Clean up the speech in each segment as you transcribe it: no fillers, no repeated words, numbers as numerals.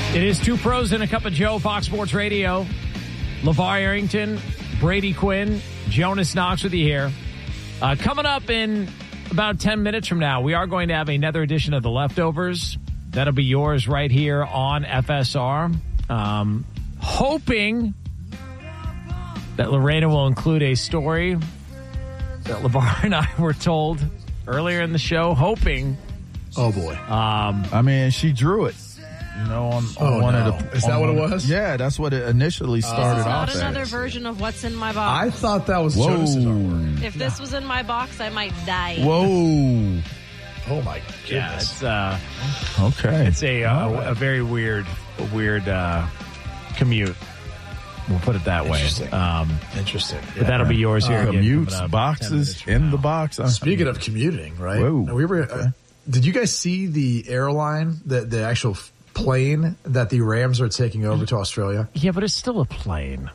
It is Two Pros and a Cup of Joe, Fox Sports Radio. LeVar Arrington, Brady Quinn, Jonas Knox with you here. Coming up in about 10 minutes from now, we are going to have another edition of The Leftovers. That'll be yours right here on FSR. Hoping that Lorena will include a story that LeVar and I were told earlier in the show. Hoping. Oh, boy. I mean, she drew it. You know, on one of the... Is that what it was? Yeah, that's what it initially started off It's not another version of what's in my box. I thought that was Jonas's artwork. If this was in my box, I might die. Whoa. Oh, my goodness. Yeah, it's, okay. It's a very weird commute. We'll put it that way. Interesting. But that'll be yours here. Commutes, boxes, in the box. Speaking of commuting, right? Whoa. Did you guys see the airline, the actual plane that the Rams are taking over to Australia? Yeah, but it's still a plane.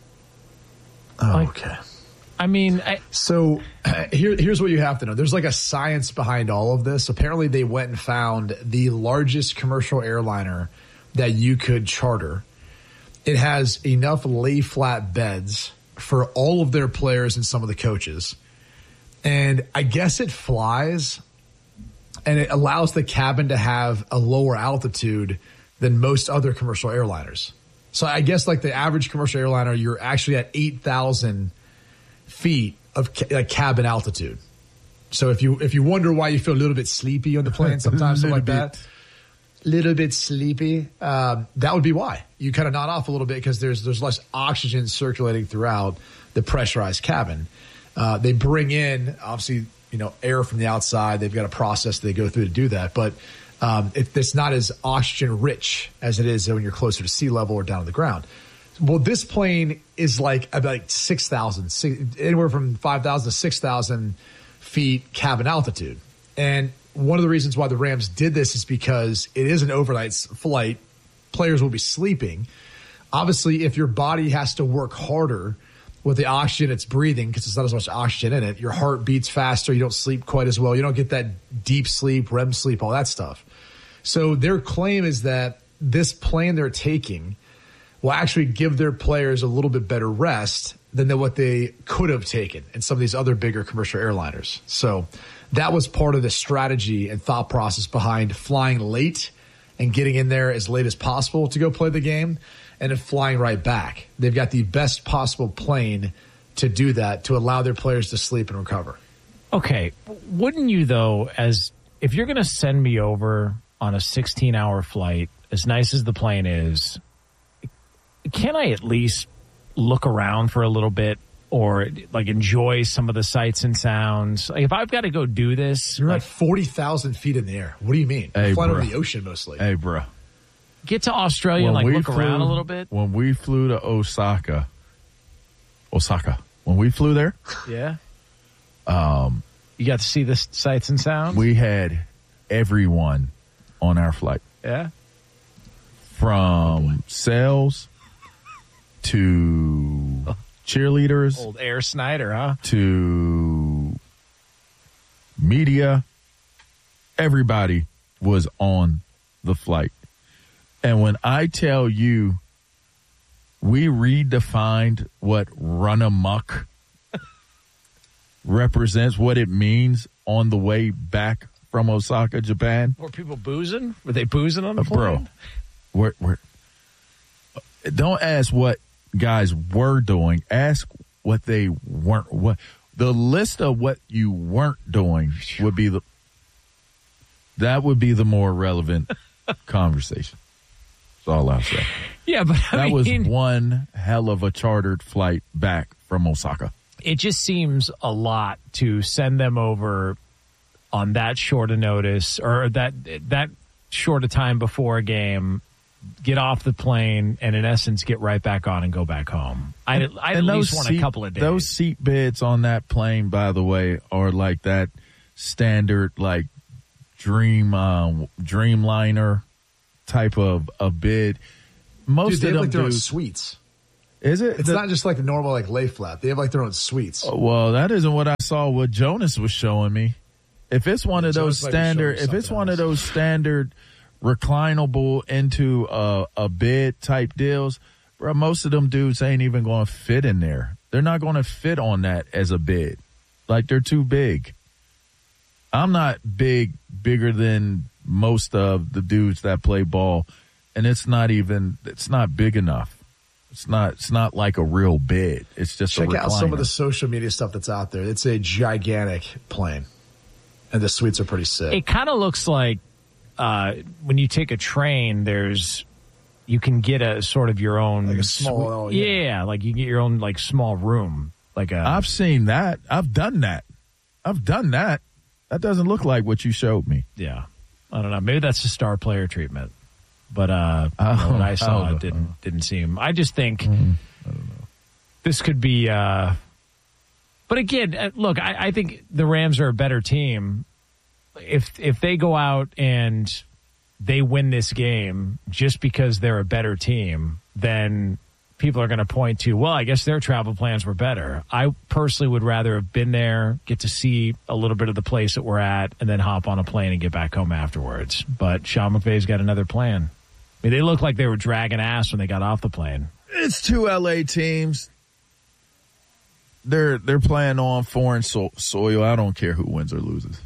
Oh, okay. I mean... So here's what you have to know. There's like a science behind all of this. Apparently they went and found the largest commercial airliner that you could charter. It has enough lay-flat beds for all of their players and some of the coaches. And I guess it flies, and it allows the cabin to have a lower altitude than most other commercial airliners. So I guess like the average commercial airliner, you're actually at 8,000 feet of cabin altitude. So if you wonder why you feel a little bit sleepy on the plane sometimes, something like that. Little bit sleepy. That would be why you kind of nod off a little bit, because there's less oxygen circulating throughout the pressurized cabin. They bring in obviously air from the outside. They've got a process they go through to do that, but it's not as oxygen rich as it is when you're closer to sea level or down on the ground. Well, this plane is like about 6,000, anywhere from 5,000 to 6,000 feet cabin altitude, and one of the reasons why the Rams did this is because it is an overnight flight. Players will be sleeping. Obviously, if your body has to work harder with the oxygen it's breathing, because it's not as much oxygen in it, your heart beats faster. You don't sleep quite as well. You don't get that deep sleep, REM sleep, all that stuff. So their claim is that this plane they're taking will actually give their players a little bit better rest than what they could have taken in some of these other bigger commercial airliners. So that was part of the strategy and thought process behind flying late and getting in there as late as possible to go play the game, and then flying right back. They've got the best possible plane to do that, to allow their players to sleep and recover. Okay. Wouldn't you, though, if you're going to send me over on a 16-hour flight, as nice as the plane is, can I at least look around for a little bit? Or like enjoy some of the sights and sounds. Like if I've got to go do this, you're at 40,000 feet in the air. What do you mean? Hey, flying over the ocean mostly. Hey, bro. Get to Australia and look around a little bit. When we flew to Osaka. When we flew there, yeah. You got to see the sights and sounds. We had everyone on our flight. Yeah. From sales to cheerleaders, old Air Snyder, huh? To media, everybody was on the flight. And when I tell you, we redefined what run amok represents, what it means on the way back from Osaka, Japan. Were people boozing? Were they boozing on the plane? Bro, we're don't ask what guys were doing. Ask what they weren't. What the list of what you weren't doing would be that would be the more relevant conversation. That's all I'll say. Yeah, but that was one hell of a chartered flight back from Osaka. It just seems a lot to send them over on that short a notice, or that short a time before a game. Get off the plane and, in essence, get right back on and go back home. I at least want a couple of days. Those seat bids on that plane, by the way, are like that standard, like Dreamliner type of bid. Most Dude, of them like their own suites. Is it? It's not just like the normal like lay flat. They have like their own suites. Well, that isn't what I saw. What Jonas was showing me. If it's one of those standard, reclinable into a bed type deals, bro, most of them dudes ain't even going to fit in there. They're not going to fit on that as a bed. Like, they're too big. I'm not bigger than most of the dudes that play ball, and it's not big enough. It's not like a real bed. It's just check a recliner. out some of the social media stuff that's out there. It's a gigantic plane, and the suites are pretty sick. It kind of looks like when you take a train, you can get a sort of your own like a small, yeah, like you get your own like small room. I've seen that. I've done that. That doesn't look like what you showed me. Yeah, I don't know. Maybe that's the star player treatment. But what I saw didn't seem. I just think I don't know. This could be. But again, look, I think the Rams are a better team. If they go out and they win this game just because they're a better team, then people are going to point to, well, I guess their travel plans were better. I personally would rather have been there, get to see a little bit of the place that we're at, and then hop on a plane and get back home afterwards. But Sean McVay's got another plan. I mean, they looked like they were dragging ass when they got off the plane. It's two LA teams. They're playing on foreign soil. I don't care who wins or loses.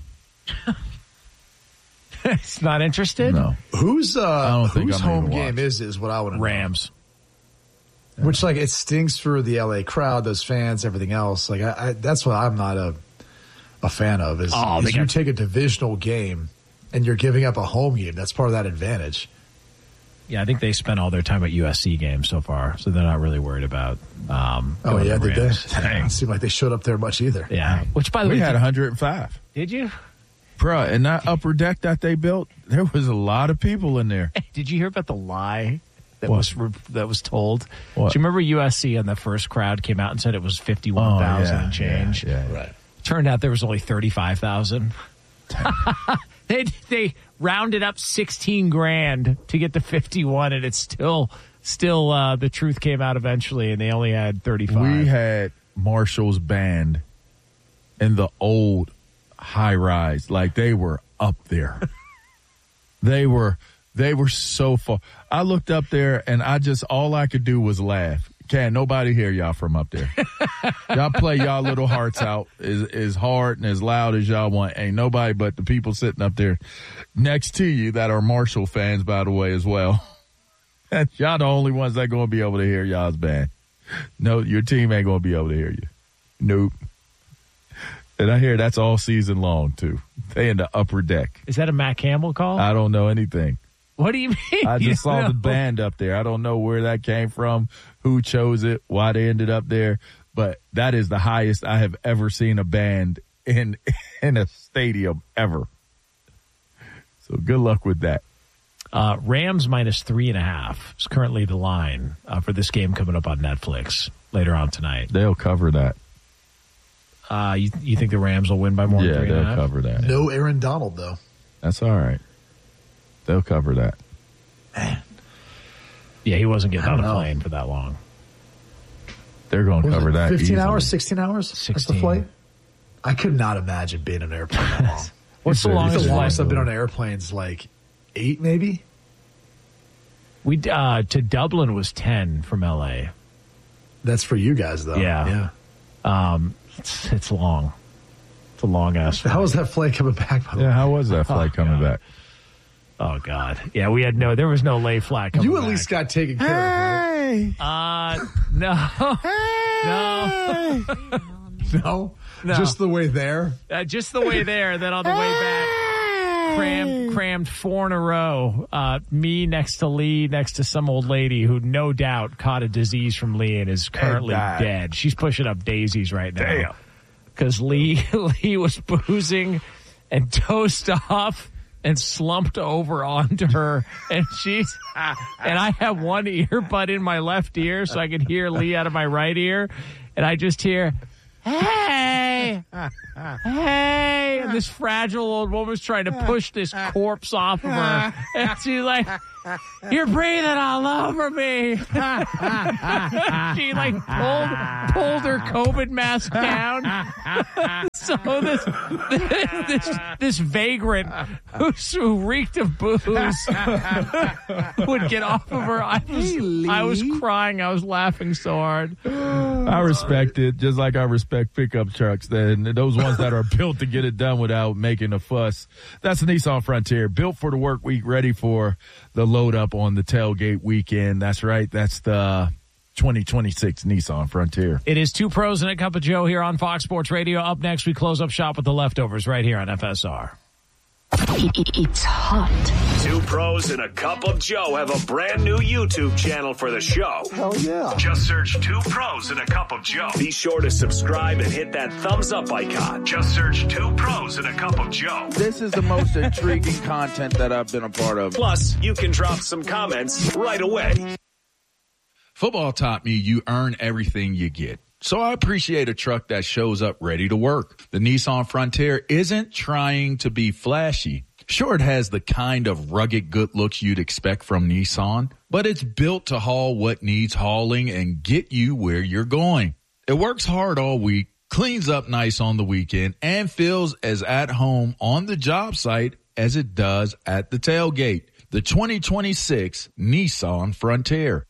It's not interested? No. Whose whose home game is what I want to know. Rams. Yeah. Which, like, it stinks for the LA crowd, those fans, everything else. Like, that's what I'm not a fan of. Is you take a divisional game and you're giving up a home game. That's part of that advantage. Yeah, I think they spent all their time at USC games so far, so they're not really worried about. Did they? It seemed like they showed up there much either. Yeah, which by the way, we had 105. Did you? Bruh, in that upper deck that they built, there was a lot of people in there. Did you hear about the lie that was told? What? Do you remember USC and the first crowd came out and said it was 51,000 and change? Yeah. Right. Turned out there was only 35,000. They rounded up 16 grand to get to 51, and it's still the truth came out eventually, and they only had 35. We had Marshall's band in the old high rise, like they were up there. they were so far. I looked up there, and all I could do was laugh. Can't nobody hear y'all from up there. Y'all play y'all little hearts out as hard and as loud as y'all want. Ain't nobody but the people sitting up there next to you that are Marshall fans, by the way, as well. Y'all the only ones that going to be able to hear y'all's band. No, your team ain't going to be able to hear you. Nope. And I hear that's all season long, too. They in the upper deck. Is that a Matt Campbell call? I don't know anything. What do you mean? I just saw the band up there. I don't know where that came from, who chose it, why they ended up there. But that is the highest I have ever seen a band in a stadium ever. So good luck with that. Rams minus 3.5 is currently the line for this game coming up on Netflix later on tonight. They'll cover that. You think the Rams will win by more than 3.5? Yeah, they'll cover that. No Aaron Donald, though. That's all right. They'll cover that. Man. Yeah, he wasn't getting on a plane for that long. They're going to cover that 15 easily. hours, 16 hours? 16. That's the flight? I could not imagine being in an airplane that long. What's the longest I've been on airplanes, like 8 maybe? We to Dublin was 10 from LA. That's for you guys, though. Yeah. It's long. It's a long ass flight. How was that flight coming back, by the way? Yeah, how was that flight coming back? Oh, God. Yeah, there was no lay flat coming You at back. least got taken care of, right? No. Hey! No? Just the way there? Just the way there, then on the way back, crammed 4 in a row. Me next to Lee, next to some old lady who no doubt caught a disease from Lee and is currently dead. She's pushing up daisies right now. Damn. Because Lee was boozing and dozed off and slumped over onto her, and I have one earbud in my left ear so I can hear Lee out of my right ear, and I just hear, hey, and this fragile old woman's trying to push this corpse off of her, and she's like, You're breathing all over me. She like pulled her COVID mask down. So this vagrant who reeked of booze would get off of her. I was crying. I was laughing so hard. I respect it, just like I respect pickup trucks. Then those ones that are built to get it done without making a fuss. That's the Nissan Frontier, built for the work week, ready for the load up on the tailgate weekend. That's right. That's the 2026 Nissan Frontier. It is Two Pros and a Cup of Joe here on Fox Sports Radio. Up next, we close up shop with the leftovers right here on FSR. It's hot. Two Pros and a Cup of Joe have a brand new YouTube channel for the show. Hell yeah. Just search Two Pros and a Cup of Joe. Be sure to subscribe and hit that thumbs up icon. Just search Two Pros and a Cup of Joe. This is the most intriguing content that I've been a part of. Plus, you can drop some comments right away. Football taught me you earn everything you get. So I appreciate a truck that shows up ready to work. The Nissan Frontier isn't trying to be flashy. Sure, it has the kind of rugged good looks you'd expect from Nissan, but it's built to haul what needs hauling and get you where you're going. It works hard all week, cleans up nice on the weekend, and feels as at home on the job site as it does at the tailgate. The 2026 Nissan Frontier.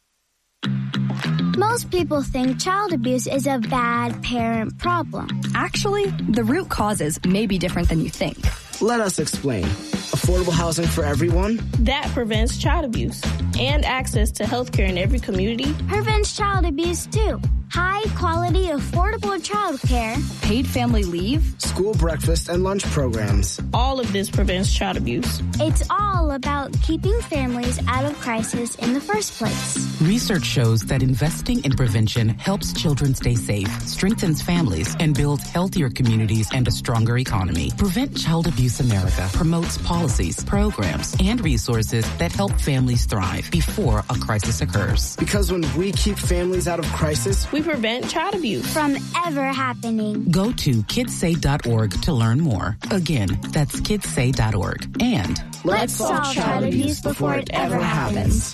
Most people think child abuse is a bad parent problem. Actually, the root causes may be different than you think. Let us explain. Affordable housing for everyone? That prevents child abuse. And access to health care in every community. Prevents child abuse, too. High quality, affordable child care. Paid family leave. School breakfast and lunch programs. All of this prevents child abuse. It's all about keeping families out of crisis in the first place. Research shows that investing in prevention helps children stay safe, strengthens families, and builds healthier communities and a stronger economy. Prevent Child Abuse America promotes policies, programs, and resources that help families thrive before a crisis occurs. Because when we keep families out of crisis, we prevent child abuse from ever happening. Go to kidssay.org to learn more. Again, that's kidssay.org. And let's solve child abuse before it ever happens.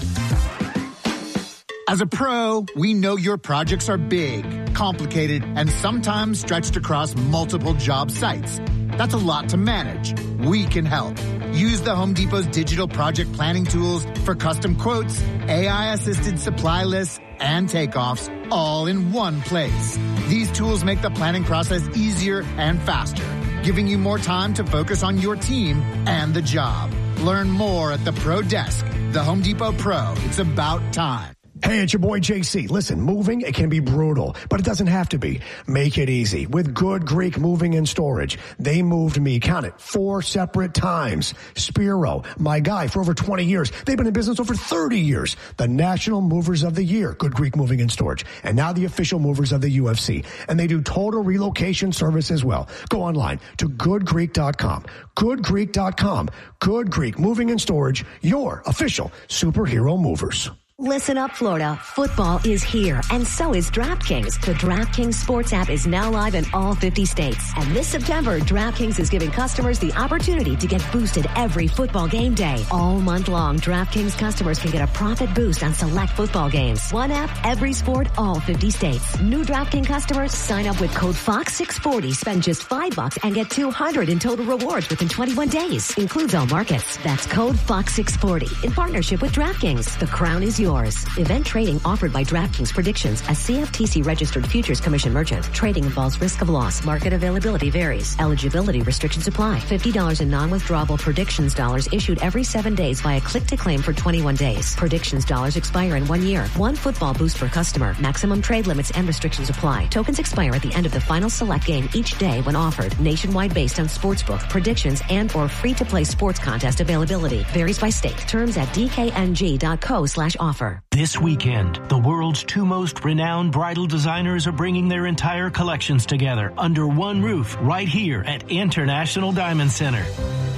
As a pro, we know your projects are big, complicated, and sometimes stretched across multiple job sites. That's a lot to manage. We can help. Use the Home Depot's digital project planning tools for custom quotes, AI-assisted supply lists, and takeoffs all in one place. These tools make the planning process easier and faster, giving you more time to focus on your team and the job. Learn more at the Pro Desk. The Home Depot Pro. It's about time. Hey, it's your boy JC. Listen, moving, it can be brutal, but it doesn't have to be. Make it easy with Good Greek Moving and Storage. They moved me, count it, 4 separate times. Spiro, my guy for over 20 years. They've been in business over 30 years. The National Movers of the Year, Good Greek Moving and Storage. And now the official movers of the UFC. And they do total relocation service as well. Go online to goodgreek.com. Goodgreek.com. Good Greek Moving and Storage, your official superhero movers. Listen up, Florida. Football is here, and so is DraftKings. The DraftKings Sports app is now live in all 50 states. And this September, DraftKings is giving customers the opportunity to get boosted every football game day. All month long, DraftKings customers can get a profit boost on select football games. One app, every sport, all 50 states. New DraftKings customers sign up with code FOX640. Spend just $5 and get $200 in total rewards within 21 days. Includes all markets. That's code FOX640 in partnership with DraftKings. The crown is yours. Event trading offered by DraftKings Predictions, a CFTC registered futures commission merchant. Trading involves risk of loss. Market availability varies. Eligibility restrictions apply. $50 in non-withdrawable Predictions dollars issued every 7 days via click to claim for 21 days. Predictions dollars expire in 1 year. 1 football boost per customer. Maximum trade limits and restrictions apply. Tokens expire at the end of the final select game each day when offered. Nationwide based on sportsbook, predictions, and or free-to-play sports contest availability. Varies by state. Terms at dkng.co/offer. This weekend, the world's 2 most renowned bridal designers are bringing their entire collections together under one roof right here at International Diamond Center.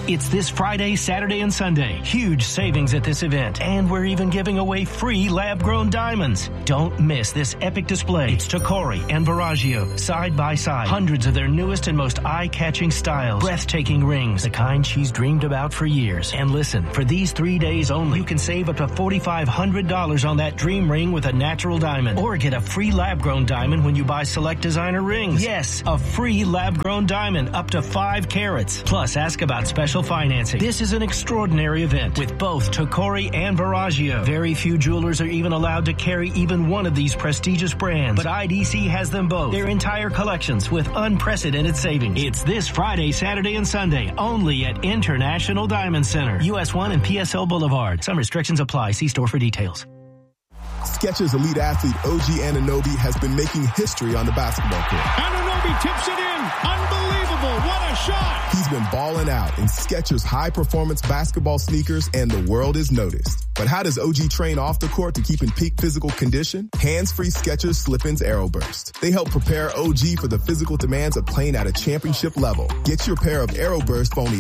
It's this Friday, Saturday, and Sunday. Huge savings at this event. And we're even giving away free lab-grown diamonds. Don't miss this epic display. It's Tacori and Verragio, side by side. Hundreds of their newest and most eye-catching styles. Breathtaking rings, the kind she's dreamed about for years. And listen, for these 3 days only, you can save up to $4,500 on that dream ring with a natural diamond. Or get a free lab-grown diamond when you buy select designer rings. Yes, a free lab-grown diamond up to 5 carats. Plus, ask about special financing. This is an extraordinary event with both Tacori and Verragio. Very few jewelers are even allowed to carry even one of these prestigious brands, but IDC has them both. Their entire collections with unprecedented savings. It's this Friday, Saturday, and Sunday only at International Diamond Center, US 1 and PSL Boulevard. Some restrictions apply. See store for details. Skechers elite athlete OG Anunoby has been making history on the basketball court. Anunoby tips it in. Unbelievable. What a shot. He's been balling out in Skechers high-performance basketball sneakers, and the world is noticed. But how does OG train off the court to keep in peak physical condition? Hands-free Skechers Slip-ins Aeroburst. They help prepare OG for the physical demands of playing at a championship level. Get your pair of Aeroburst for only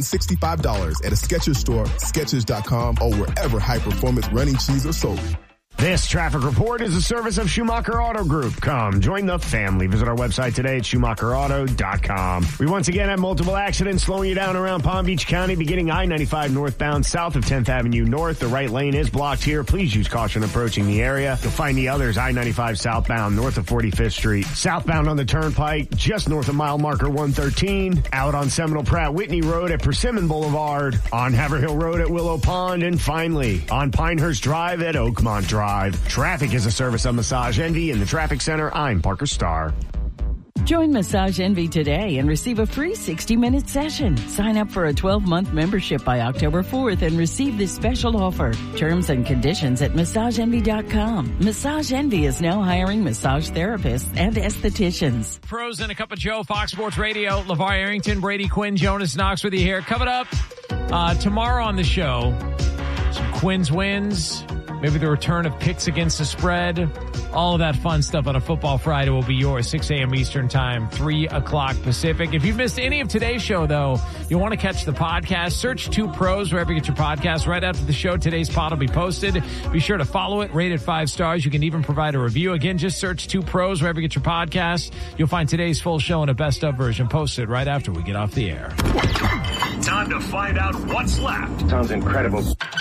$165 at a Skechers store, Skechers.com, or wherever high-performance running shoes are sold. This traffic report is a service of Schumacher Auto Group. Come, join the family. Visit our website today at SchumacherAuto.com. We once again have multiple accidents slowing you down around Palm Beach County, beginning I-95 northbound south of 10th Avenue North. The right lane is blocked here. Please use caution approaching the area. You'll find the others I-95 southbound north of 45th Street. Southbound on the Turnpike, just north of mile marker 113. Out on Seminole Pratt Whitney Road at Persimmon Boulevard. On Haverhill Road at Willow Pond. And finally, on Pinehurst Drive at Oakmont Drive. Traffic is a service of Massage Envy in the Traffic Center. I'm Parker Starr. Join Massage Envy today and receive a free 60-minute session. Sign up for a 12-month membership by October 4th and receive this special offer. Terms and conditions at MassageEnvy.com. Massage Envy is now hiring massage therapists and estheticians. Pros and a Cup of Joe, Fox Sports Radio. LeVar Arrington, Brady Quinn, Jonas Knox with you here. Coming up tomorrow on the show, some Quinn's wins. Maybe the return of picks against the spread. All of that fun stuff on a Football Friday will be yours. 6 a.m. Eastern Time, 3 o'clock Pacific. If you've missed any of today's show, though, you want to catch the podcast, search 2 Pros wherever you get your podcast. Right after the show, today's pod will be posted. Be sure to follow it, rate it 5 stars. You can even provide a review. Again, just search 2 Pros wherever you get your podcast. You'll find today's full show in a best-of version posted right after we get off the air. Time to find out what's left. Sounds incredible.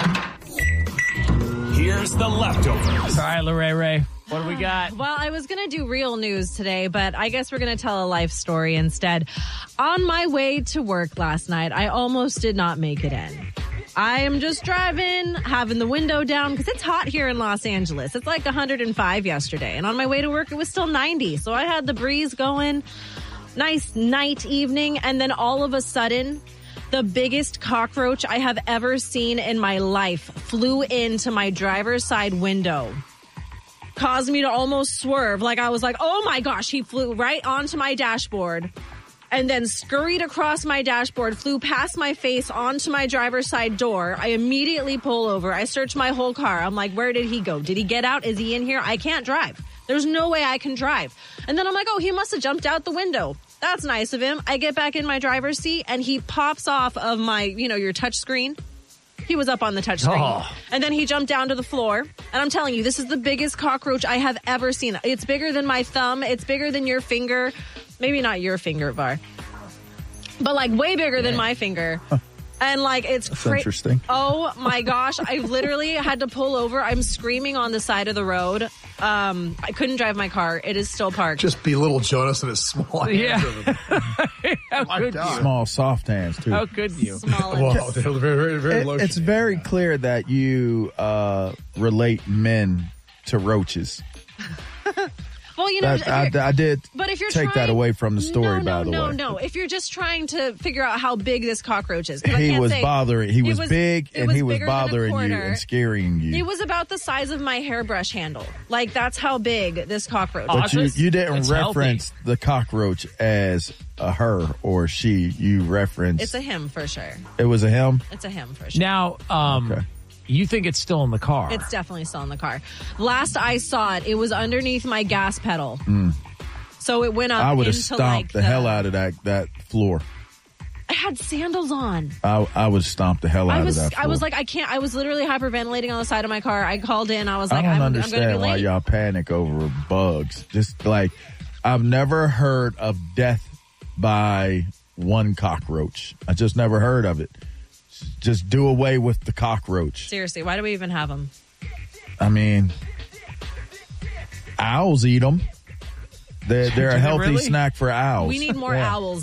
Here's the leftovers. All right, Lorraine, what do we got? Well, I was going to do real news today, but I guess we're going to tell a life story instead. On my way to work last night, I almost did not make it in. I am just driving, having the window down, because it's hot here in Los Angeles. It's like 105 yesterday. And on my way to work, it was still 90. So I had the breeze going. Nice night, evening. And then all of a sudden, the biggest cockroach I have ever seen in my life flew into my driver's side window. Caused me to almost swerve. Like I was like, oh my gosh, he flew right onto my dashboard and then scurried across my dashboard, flew past my face onto my driver's side door. I immediately pull over. I search my whole car. I'm like, where did he go? Did he get out? Is he in here? I can't drive. There's no way I can drive. And then I'm like, oh, he must have jumped out the window. That's nice of him. I get back in my driver's seat and he pops off of my, your touch screen. He was up on the touch screen. Oh. And then he jumped down to the floor. And I'm telling you, this is the biggest cockroach I have ever seen. It's bigger than my thumb. It's bigger than your finger. Maybe not your finger, Var. But like way bigger than my finger. And like, it's interesting. Oh my gosh. I literally had to pull over. I'm screaming on the side of the road. I couldn't drive my car. It is still parked. Just belittle Jonas and his small hands. Yeah. How could you? Small, soft hands, too. How could you? Well, they're very, very low. It's very clear that you relate men to roaches. Well, I did but if you're take that away from the story, by the way. No. If you're just trying to figure out how big this cockroach is. He was bothering. He was big, and he was bothering you and scaring you. He was about the size of my hairbrush handle. Like, that's how big this cockroach is. But you didn't reference the cockroach as a her or she. You referenced... It's a him, for sure. It was a him? It's a him, for sure. Now, okay. You think it's still in the car? It's definitely still in the car. Last I saw it, it was underneath my gas pedal. So it went up. I would have stomped the hell out of that floor. I had sandals on. I would stomp the hell out of that floor. I was like, I can't. I was literally hyperventilating on the side of my car. I called in. I was like, I don't I'm going to be understand why late. y'all panic over bugs. Just like, I've never heard of death by one cockroach. I just never heard of it. Just do away with the cockroach. Seriously, why do we even have them? I mean, owls eat them. They're a healthy snack for owls. We need more owls